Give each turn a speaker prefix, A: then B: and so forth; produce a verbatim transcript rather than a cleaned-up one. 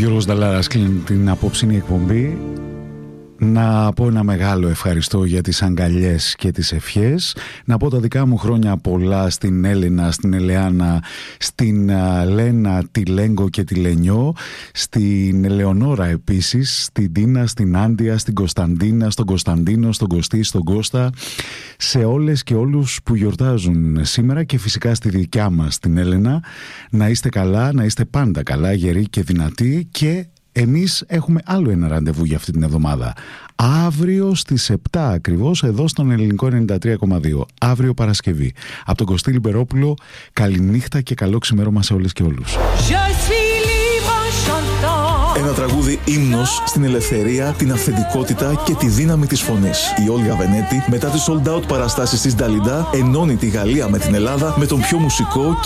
A: Γιώργος Νταλάρας κλείνει την απόψινη εκπομπή. Να πω ένα μεγάλο ευχαριστώ για τις αγκαλιές και τις ευχές. Να πω τα δικά μου χρόνια πολλά στην Έλενα, στην Ελεάνα, στην uh, Λένα, τη Λέγκο και τη Λενιό, στην Ελεονόρα επίσης, στην Τίνα, στην Άντια, στην Κωνσταντίνα, στον Κωνσταντίνο, στον Κωστή, στον Κώστα, σε όλες και όλους που γιορτάζουν σήμερα και φυσικά στη δικιά μας την Έλενα. Να είστε καλά, να είστε πάντα καλά, γεροί και δυνατοί, και εμείς έχουμε άλλο ένα ραντεβού για αυτή την εβδομάδα. Αύριο στις επτά ακριβώς, εδώ στον Ελληνικό ενενήντα τρία κόμμα δύο. Αύριο Παρασκευή. Από τον Κωστή Λιμπερόπουλο, καληνύχτα και καλό ξημέρωμα σε όλες και όλους.
B: Ένα τραγούδι ύμνος στην ελευθερία, την αυθεντικότητα και τη δύναμη της φωνής. Η Όλγα Βενέτη, μετά τις sold out παραστάσεις της Νταλιντά, ενώνει τη Γαλλία με την Ελλάδα με τον πιο μουσικό